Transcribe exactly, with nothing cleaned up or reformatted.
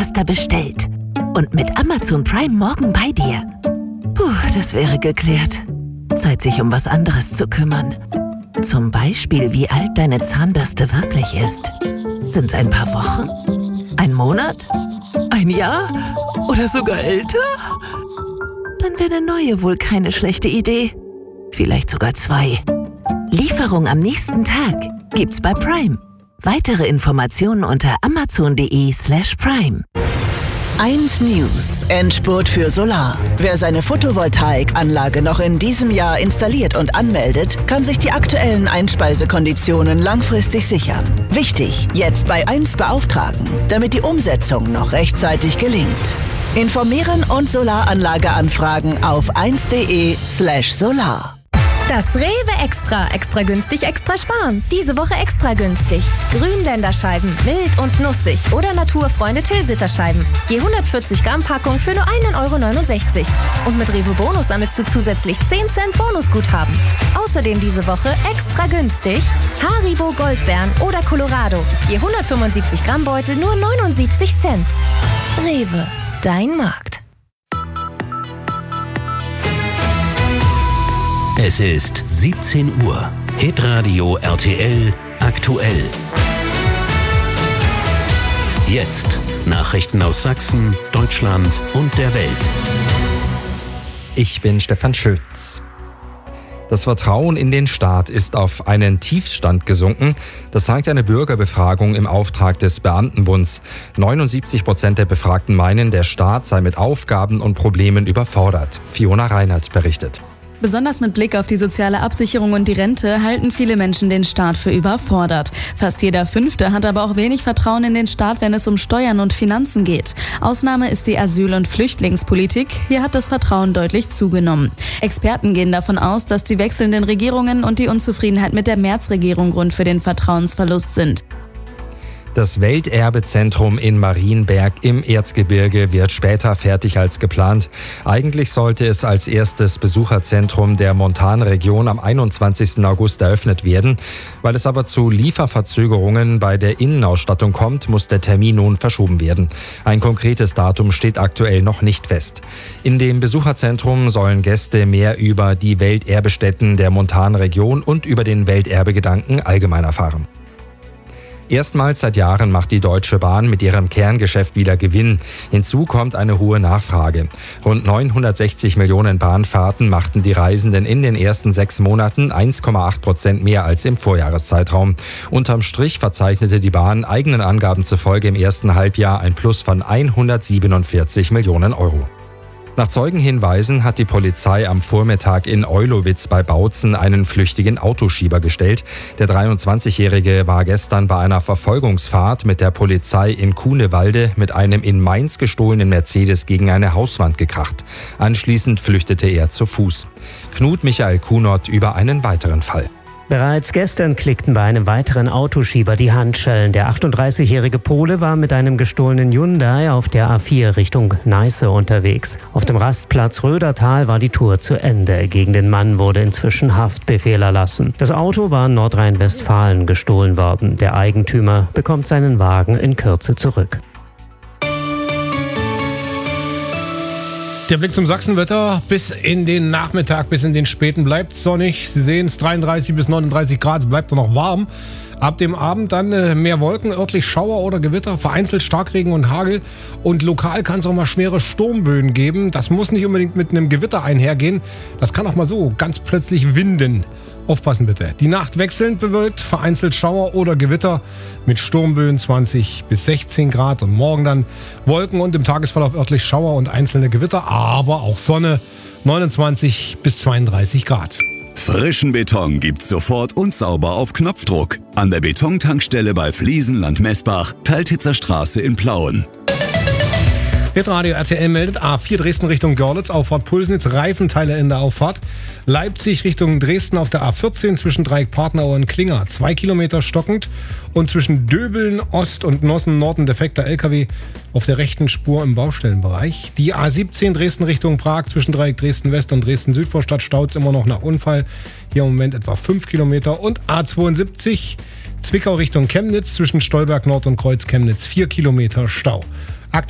Zahnpasta bestellt und mit Amazon Prime morgen bei dir. Puh, das wäre geklärt. Zeit, sich um was anderes zu kümmern. Zum Beispiel, wie alt deine Zahnbürste wirklich ist. Sind's ein paar Wochen? Ein Monat? Ein Jahr? Oder sogar älter? Dann wäre eine neue wohl keine schlechte Idee. Vielleicht sogar zwei. Lieferung am nächsten Tag gibt's bei Prime. Weitere Informationen unter amazon.de slash prime. eins News. Endspurt für Solar. Wer seine Photovoltaikanlage noch in diesem Jahr installiert und anmeldet, kann sich die aktuellen Einspeisekonditionen langfristig sichern. Wichtig, jetzt bei eins beauftragen, damit die Umsetzung noch rechtzeitig gelingt. Informieren und Solaranlage anfragen auf eins.de slash solar. Das Rewe Extra. Extra günstig, extra sparen. Diese Woche extra günstig. Grünländerscheiben, mild und nussig oder Naturfreunde Tilsiter-Scheiben. Je hundertvierzig Gramm Packung für nur einen Euro neunundsechzig. Und mit Rewe Bonus sammelst du zusätzlich zehn Cent Bonusguthaben. Außerdem diese Woche extra günstig Haribo Goldbeeren oder Colorado. Je hundertfünfundsiebzig Gramm Beutel nur neunundsiebzig Cent. Rewe, dein Markt. Es ist siebzehn Uhr. Hitradio R T L aktuell. Jetzt Nachrichten aus Sachsen, Deutschland und der Welt. Ich bin Stefan Schütz. Das Vertrauen in den Staat ist auf einen Tiefstand gesunken. Das zeigt eine Bürgerbefragung im Auftrag des Beamtenbunds. neunundsiebzig Prozent der Befragten meinen, der Staat sei mit Aufgaben und Problemen überfordert. Fiona Reinhardt berichtet. Besonders mit Blick auf die soziale Absicherung und die Rente halten viele Menschen den Staat für überfordert. Fast jeder Fünfte hat aber auch wenig Vertrauen in den Staat, wenn es um Steuern und Finanzen geht. Ausnahme ist die Asyl- und Flüchtlingspolitik. Hier hat das Vertrauen deutlich zugenommen. Experten gehen davon aus, dass die wechselnden Regierungen und die Unzufriedenheit mit der Merz-Regierung Grund für den Vertrauensverlust sind. Das Welterbezentrum in Marienberg im Erzgebirge wird später fertig als geplant. Eigentlich sollte es als erstes Besucherzentrum der Montanregion am einundzwanzigsten August eröffnet werden. Weil es aber zu Lieferverzögerungen bei der Innenausstattung kommt, muss der Termin nun verschoben werden. Ein konkretes Datum steht aktuell noch nicht fest. In dem Besucherzentrum sollen Gäste mehr über die Welterbestätten der Montanregion und über den Welterbegedanken allgemein erfahren. Erstmals seit Jahren macht die Deutsche Bahn mit ihrem Kerngeschäft wieder Gewinn. Hinzu kommt eine hohe Nachfrage. Rund neunhundertsechzig Millionen Bahnfahrten machten die Reisenden in den ersten sechs Monaten eins Komma acht Prozent mehr als im Vorjahreszeitraum. Unterm Strich verzeichnete die Bahn eigenen Angaben zufolge im ersten Halbjahr ein Plus von hundertsiebenundvierzig Millionen Euro. Nach Zeugenhinweisen hat die Polizei am Vormittag in Eulowitz bei Bautzen einen flüchtigen Autoschieber gestellt. Der dreiundzwanzigjährige war gestern bei einer Verfolgungsfahrt mit der Polizei in Kuhnewalde mit einem in Mainz gestohlenen Mercedes gegen eine Hauswand gekracht. Anschließend flüchtete er zu Fuß. Knut Michael Kunert über einen weiteren Fall. Bereits gestern klickten bei einem weiteren Autoschieber die Handschellen. Der achtunddreißigjährige Pole war mit einem gestohlenen Hyundai auf der A vier Richtung Neiße unterwegs. Auf dem Rastplatz Rödertal war die Tour zu Ende. Gegen den Mann wurde inzwischen Haftbefehl erlassen. Das Auto war in Nordrhein-Westfalen gestohlen worden. Der Eigentümer bekommt seinen Wagen in Kürze zurück. Der Blick zum Sachsenwetter. Bis in den Nachmittag, bis in den späten bleibt es sonnig. Sie sehen es, dreiunddreißig bis neununddreißig Grad, es bleibt noch warm. Ab dem Abend dann äh, mehr Wolken, örtlich Schauer oder Gewitter, vereinzelt Starkregen und Hagel. Und lokal kann es auch mal schwere Sturmböen geben. Das muss nicht unbedingt mit einem Gewitter einhergehen. Das kann auch mal so ganz plötzlich winden. Aufpassen bitte. Die Nacht wechselnd bewölkt, vereinzelt Schauer oder Gewitter mit Sturmböen zwanzig bis sechzehn Grad und morgen dann Wolken und im Tagesverlauf örtlich Schauer und einzelne Gewitter, aber auch Sonne, neunundzwanzig bis zweiunddreißig Grad. Frischen Beton gibt's sofort und sauber auf Knopfdruck. An der Betontankstelle bei Fliesenland Messbach, Teiltitzer Straße in Plauen. Hitradio R T L meldet A vier Dresden Richtung Görlitz, Auffahrt Pulsnitz, Reifenteile in der Auffahrt. Leipzig Richtung Dresden auf der A vierzehn zwischen Dreieck Partnerau und Klinger, zwei Kilometer stockend. Und zwischen Döbeln Ost und Nossen Nord ein defekter L K W auf der rechten Spur im Baustellenbereich. Die A siebzehn Dresden Richtung Prag zwischen Dreieck Dresden West und Dresden Südvorstadt staut immer noch nach Unfall. Hier im Moment etwa fünf Kilometer. Und A zweiundsiebzig Zwickau Richtung Chemnitz zwischen Stolberg Nord und Kreuz Chemnitz, vier Kilometer Stau.